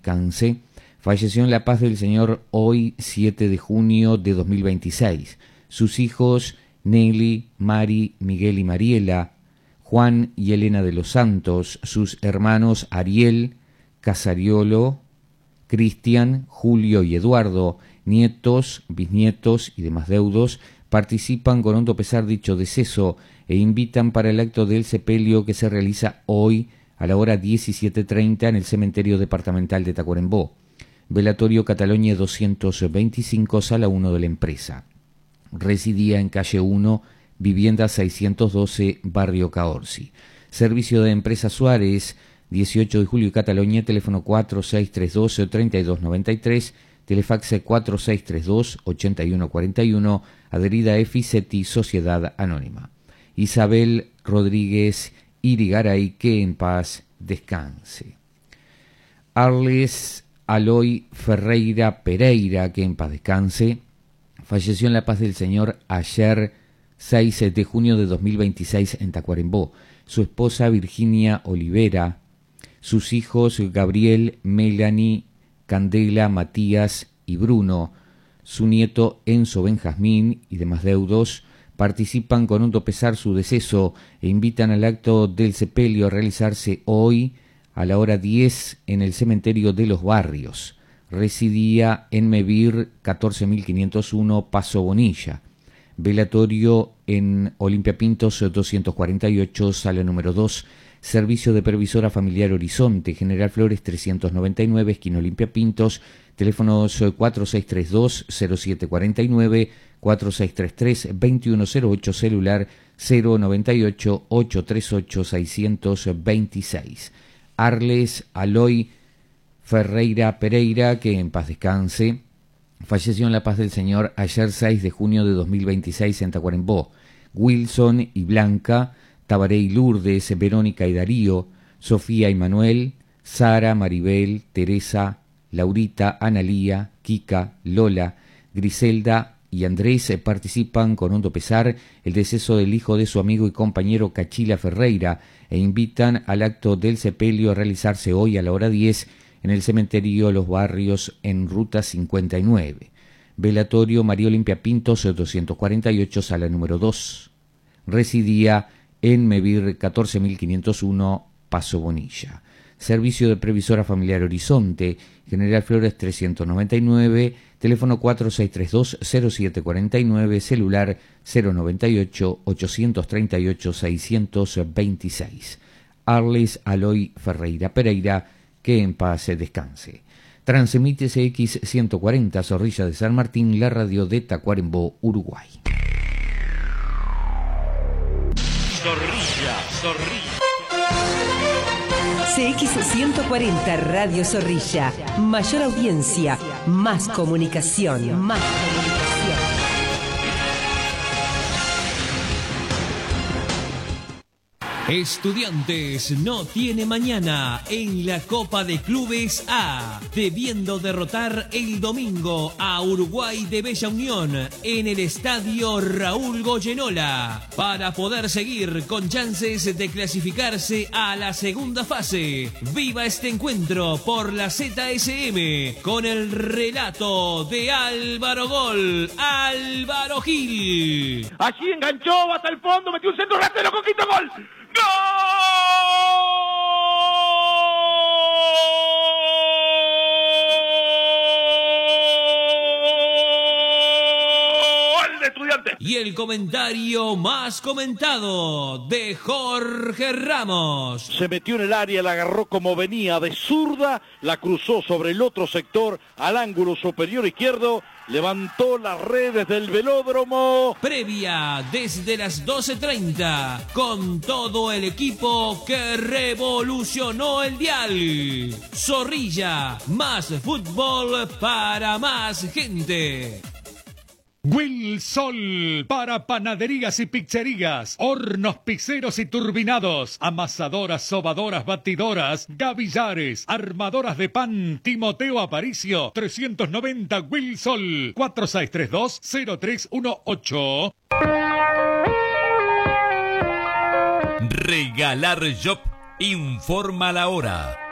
descanse. Falleció en La Paz del Señor hoy, 7 de junio de 2026. Sus hijos, Nelly, Mari, Miguel y Mariela, Juan y Elena de los Santos, sus hermanos Ariel, Casariolo, Cristian, Julio y Eduardo, nietos, bisnietos y demás deudos, participan con hondo pesar dicho deceso e invitan para el acto del sepelio que se realiza hoy a la hora 17:30 en el cementerio departamental de Tacuarembó. Velatorio Cataluña 225, sala 1 de la empresa. Residía en calle 1, vivienda 612, barrio Caorsi. Servicio de Empresa Suárez, 18 de julio y Cataluña, teléfono 4632-3293, telefax 4632-8141, adherida a Efiseti, Sociedad Anónima. Isabel Rodríguez Irigaray, que en paz descanse. Arles Aloy Ferreira Pereira, que en paz descanse, falleció en La Paz del Señor ayer 6 de junio de 2026 en Tacuarembó. Su esposa Virginia Olivera, sus hijos Gabriel, Melanie, Candela, Matías y Bruno, su nieto Enzo Benjamín y demás deudos, participan con hondo pesar su deceso e invitan al acto del sepelio a realizarse hoy a la hora 10 en el cementerio de los Barrios. Residía en Mevir 14501, Paso Bonilla. Velatorio en Olimpia Pintos 248, sala número 2. Servicio de Previsora Familiar Horizonte, General Flores 399, esquina Olimpia Pintos, teléfonos 4632-0749, 4633-2108, celular 098-838-626. Arles Aloy Ferreira Pereira, que en paz descanse, falleció en La Paz del Señor ayer 6 de junio de 2026 en Tacuarembó. Wilson y Blanca, Tabaré y Lourdes, Verónica y Darío, Sofía y Manuel, Sara, Maribel, Teresa, Laurita, Analía, Kika, Lola, Griselda y Andrés participan con hondo pesar el deceso del hijo de su amigo y compañero Cachila Ferreira e invitan al acto del sepelio a realizarse hoy a la hora 10 en el cementerio Los Barrios en Ruta 59. Velatorio María Olimpia Pintos 248, sala número 2. Residía en Mevir 14501, Paso Bonilla. Servicio de Previsora Familiar Horizonte, General Flores 399, teléfono 4632-0749, celular 098-838-626. Arles Aloy Ferreira Pereira, que en paz se descanse. Transmite CX 140, Zorrilla de San Martín, la radio de Tacuarembó, Uruguay. Zorrilla. CX 140, Radio Zorrilla. Mayor audiencia, más comunicación. Estudiantes no tiene mañana en la Copa de Clubes A, debiendo derrotar el domingo a Uruguay de Bella Unión en el estadio Raúl Goyenola para poder seguir con chances de clasificarse a la segunda fase. Viva este encuentro por la ZSM con el relato de Álvaro Gol, Álvaro Gil. Allí enganchó hasta el fondo, metió un centro ratero, conquista gol. ¡Gol de Estudiantes! Y el comentario más comentado de Jorge Ramos. Se metió en el área, la agarró como venía de zurda, la cruzó sobre el otro sector al ángulo superior izquierdo, levantó las redes del velódromo. Previa desde las 12:30 con todo el equipo que revolucionó el dial. Zorrilla, más fútbol para más gente. Wilsol para panaderías y pizzerías, hornos pizzeros y turbinados, amasadoras, sobadoras, batidoras, gavillares, armadoras de pan. Timoteo Aparicio 390 Wilsol 4632-0318. Regalar Shop informa la hora.